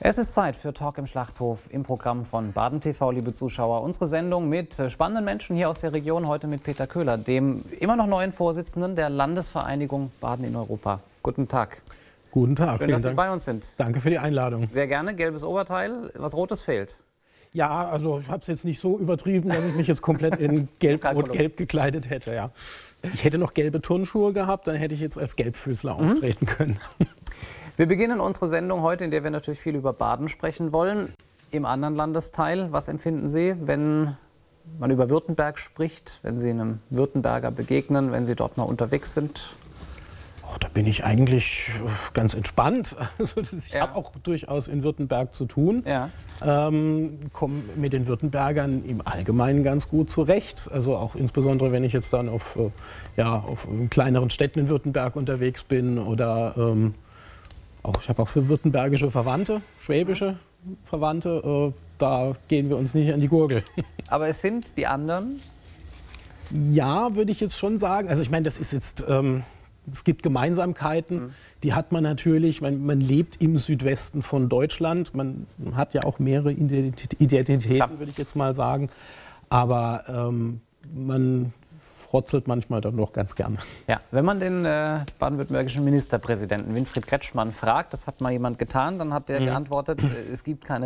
Es ist Zeit für Talk im Schlachthof im Programm von Baden TV, liebe Zuschauer. Unsere Sendung mit spannenden Menschen hier aus der Region, heute mit Peter Köhler, dem immer noch neuen Vorsitzenden der Landesvereinigung Baden in Europa. Guten Tag. Guten Tag. Schön, dass Sie bei uns sind. Danke für die Einladung. Sehr gerne. Gelbes Oberteil, was Rotes fehlt. Ja, also ich habe es jetzt nicht so übertrieben, dass ich mich jetzt komplett in gelb gekleidet hätte. Ja. Ich hätte noch gelbe Turnschuhe gehabt, dann hätte ich jetzt als Gelbfüßler auftreten können. Wir beginnen unsere Sendung heute, in der wir natürlich viel über Baden sprechen wollen. Im anderen Landesteil, was empfinden Sie, wenn man über Württemberg spricht, wenn Sie einem Württemberger begegnen, wenn Sie dort mal unterwegs sind? Oh, da bin ich eigentlich ganz entspannt. Also ich habe auch durchaus in Württemberg zu tun. Ja. Komme mit den Württembergern im Allgemeinen ganz gut zurecht. Also auch insbesondere, wenn ich jetzt dann auf kleineren Städten in Württemberg unterwegs bin oder ich habe auch für württembergische Verwandte, schwäbische Verwandte, da gehen wir uns nicht an die Gurgel. Aber es sind die anderen? Ja, würde ich jetzt schon sagen. Also ich meine, das ist jetzt, es gibt Gemeinsamkeiten, die hat man natürlich. Man lebt im Südwesten von Deutschland. Man hat ja auch mehrere Identitäten, würde ich jetzt mal sagen. Aber man frotzelt manchmal dann noch ganz gern. Ja, wenn man den baden-württembergischen Ministerpräsidenten Winfried Kretschmann fragt, das hat mal jemand getan, dann hat der geantwortet, es gibt keine